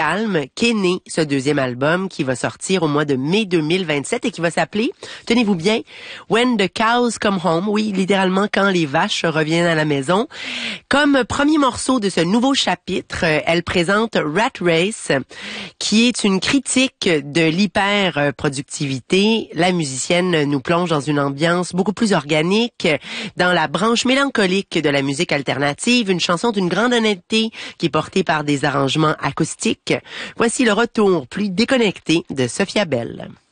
calme qu'est né ce deuxième album qui va sortir au mois de mai 2027 et qui va s'appeler, tenez-vous bien, When the Cows Come Home. Oui, littéralement quand les vaches reviennent à la maison. Comme premier morceau de ce nouveau chapitre, elle présente Rat Race, qui est une critique de l'hyper-productivité. La musicienne nous plonge dans une ambiance beaucoup plus organique, dans la branche mélancolique de la musique alternative, une chanson d'une grande honnêteté qui est portée par des arrangements acoustiques. Voici le retour plus déconnecté de Sophia Bell.